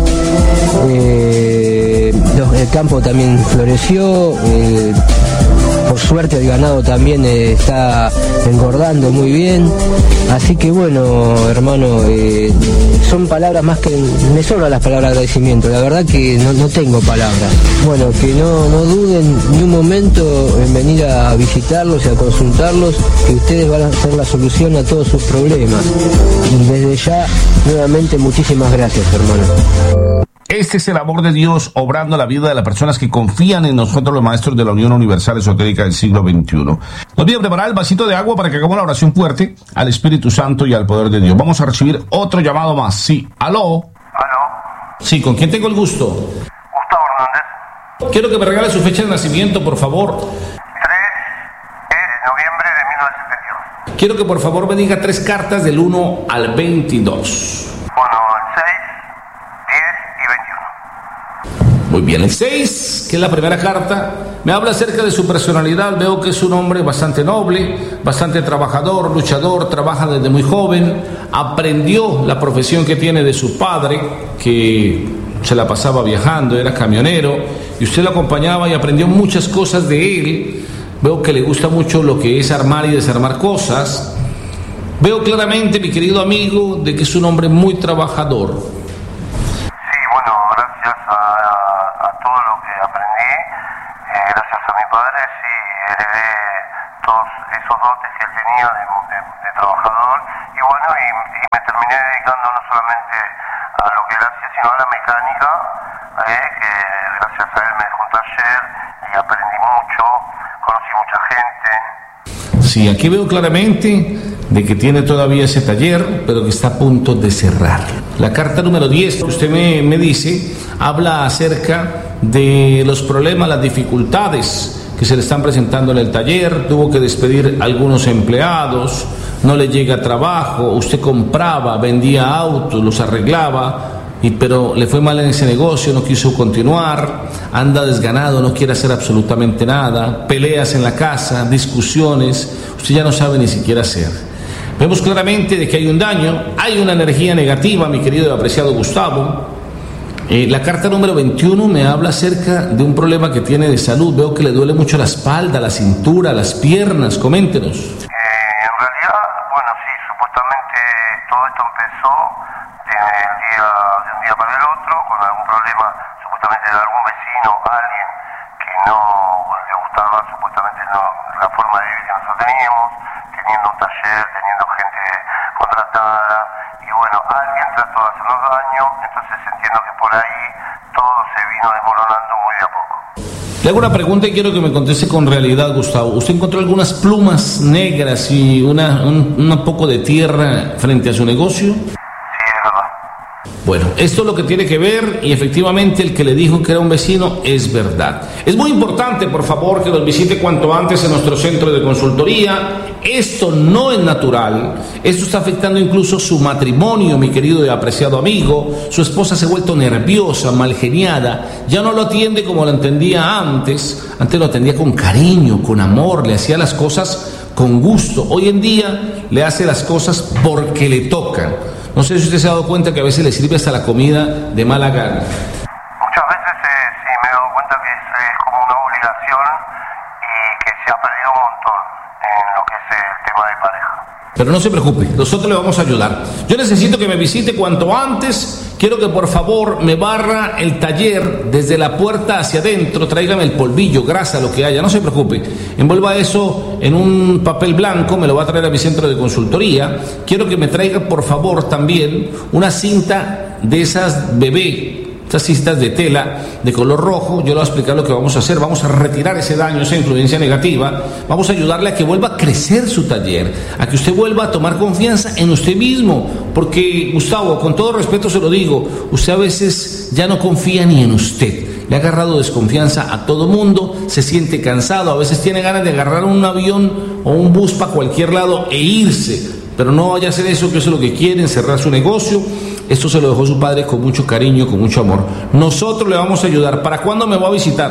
Eh, los, el campo también floreció. Eh, Por suerte el ganado también eh, está engordando muy bien. Así que bueno, hermano, eh, son palabras más que... Me sobran las palabras de agradecimiento. La verdad que no, no tengo palabras. Bueno, que no, no duden ni un momento en venir a visitarlos y a consultarlos, que ustedes van a hacer la solución a todos sus problemas. Y desde ya, nuevamente, muchísimas gracias, hermano. Este es el amor de Dios obrando la vida de las personas que confían en nosotros, los maestros de la Unión Universal Esotérica del siglo veintiuno. Nos voy a preparar el vasito de agua para que hagamos la oración fuerte al Espíritu Santo y al poder de Dios. Vamos a recibir otro llamado más. Sí, aló. ¿Aló? Sí, ¿con quién tengo el gusto? Gustavo Hernández. Quiero que me regale su fecha de nacimiento, por favor. tres de noviembre de mil novecientos setenta y uno. Quiero que por favor me diga tres cartas del uno al veintidós. Bueno, seis, diez y veintiuno. Muy bien, el seis, que es la primera carta, me habla acerca de su personalidad. Veo que es un hombre bastante noble, bastante trabajador, luchador, trabaja desde muy joven, aprendió la profesión que tiene de su padre, que se la pasaba viajando, era camionero, y usted lo acompañaba y aprendió muchas cosas de él. Veo que le gusta mucho lo que es armar y desarmar cosas. Veo claramente, mi querido amigo, de que es un hombre muy trabajador. Sí, aquí veo claramente de que tiene todavía ese taller, pero que está a punto de cerrar. La carta número diez que usted me, me dice, habla acerca de los problemas, las dificultades que se le están presentando en el taller. Tuvo que despedir a algunos empleados, no le llega trabajo, usted compraba, vendía autos, los arreglaba, y, pero le fue mal en ese negocio, no quiso continuar, anda desganado, no quiere hacer absolutamente nada, peleas en la casa, discusiones, usted ya no sabe ni siquiera hacer. Vemos claramente de que hay un daño, hay una energía negativa, mi querido y apreciado Gustavo. Eh, la carta número veintiuno me habla acerca de un problema que tiene de salud. Veo que le duele mucho la espalda, la cintura, las piernas. Coméntenos. Le hago una pregunta y quiero que me conteste con realidad, Gustavo. ¿Usted encontró algunas plumas negras y una, un, un poco de tierra frente a su negocio? Sí, es verdad. Bueno, esto es lo que tiene que ver, y efectivamente el que le dijo que era un vecino es verdad. Es muy importante, por favor, que nos visite cuanto antes en nuestro centro de consultoría. Esto no es natural, esto está afectando incluso su matrimonio, mi querido y apreciado amigo. Su esposa se ha vuelto nerviosa, malgeniada, ya no lo atiende como lo entendía antes. Antes lo atendía con cariño, con amor, le hacía las cosas con gusto. Hoy en día le hace las cosas porque le tocan. No sé si usted se ha dado cuenta que a veces le sirve hasta la comida de mala gana. Muchas veces eh, sí me he dado cuenta que es, es como una obligación y que se ha perdido un montón en lo que es el tema de pareja. Pero no se preocupe, nosotros le vamos a ayudar. Yo necesito que me visite cuanto antes. Quiero que por favor me barra el taller desde la puerta hacia adentro. Tráigame el polvillo, grasa, lo que haya, no se preocupe. Envuelva eso en un papel blanco, me lo va a traer a mi centro de consultoría. Quiero que me traiga por favor también una cinta de esas bebé, estas cintas de tela de color rojo. Yo le voy a explicar lo que vamos a hacer. Vamos a retirar ese daño, esa influencia negativa. Vamos a ayudarle a que vuelva a crecer su taller, a que usted vuelva a tomar confianza en usted mismo. Porque, Gustavo, con todo respeto se lo digo, usted a veces ya no confía ni en usted. Le ha agarrado desconfianza a todo mundo, se siente cansado, a veces tiene ganas de agarrar un avión o un bus para cualquier lado e irse. Pero no vaya a hacer eso, que eso es lo que quiere, cerrar su negocio. Esto se lo dejó su padre con mucho cariño, con mucho amor. Nosotros le vamos a ayudar. ¿Para cuándo me va a visitar?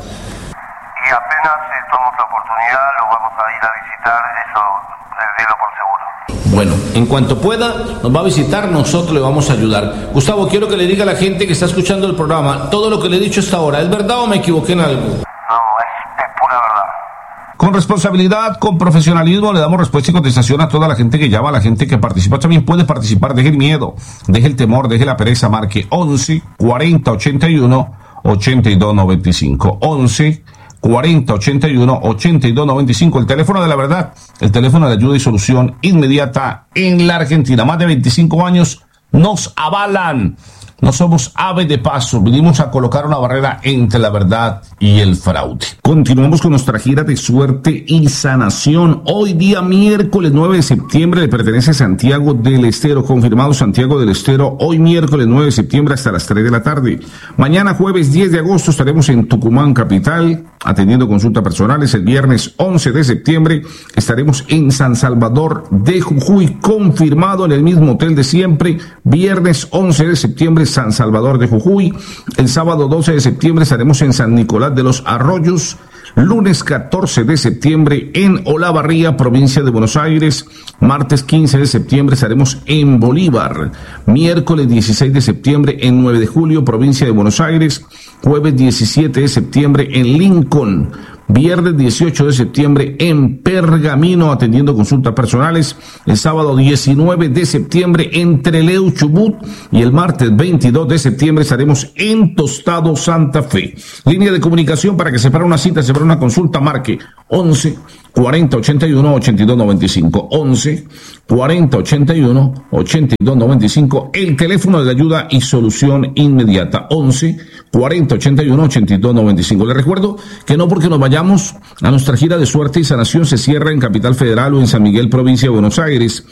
Y apenas eh, tomamos la oportunidad, lo vamos a ir a visitar, eso délo por seguro. Bueno, en cuanto pueda, nos va a visitar, nosotros le vamos a ayudar. Gustavo, quiero que le diga a la gente que está escuchando el programa, todo lo que le he dicho hasta ahora, ¿es verdad o me equivoqué en algo? No, es, es pura verdad. Con responsabilidad, con profesionalismo, le damos respuesta y contestación a toda la gente que llama, a la gente que participa. También puede participar, deje el miedo, deje el temor, deje la pereza, marque once cuarenta ochenta y uno ochenta y dos noventa y cinco. once cuarenta ochenta y uno ochenta y dos noventa y cinco, el teléfono de la verdad, el teléfono de ayuda y solución inmediata en la Argentina. Más de veinticinco años nos avalan. No somos aves de paso, vinimos a colocar una barrera entre la verdad y el fraude. Continuamos con nuestra gira de suerte y sanación. Hoy día miércoles nueve de septiembre le pertenece a Santiago del Estero, confirmado Santiago del Estero, hoy miércoles nueve de septiembre hasta las tres de la tarde. Mañana jueves diez de agosto estaremos en Tucumán capital, atendiendo consultas personales. El viernes once de septiembre estaremos en San Salvador de Jujuy, confirmado en el mismo hotel de siempre. Viernes once de septiembre, San Salvador de Jujuy. El sábado doce de septiembre estaremos en San Nicolás de los Arroyos. Lunes catorce de septiembre en Olavarría, provincia de Buenos Aires. Martes quince de septiembre estaremos en Bolívar. Miércoles dieciséis de septiembre en nueve de julio, provincia de Buenos Aires. Jueves diecisiete de septiembre en Lincoln. Viernes dieciocho de septiembre en Pergamino, atendiendo consultas personales. El sábado diecinueve de septiembre en Trelew, Chubut. Y el martes veintidós de septiembre estaremos en Tostado, Santa Fe. Línea de comunicación para que separe una cita, separe una consulta, marque once cuarenta ochenta y uno ochenta y dos noventa y cinco. once cuarenta ochenta y uno ochenta y dos noventa y cinco. El teléfono de ayuda y solución inmediata. once cuarenta ochenta y uno ochenta y dos noventa y cinco. Les recuerdo que no porque nos vayamos a nuestra gira de suerte y sanación se cierra en Capital Federal o en San Miguel, provincia de Buenos Aires.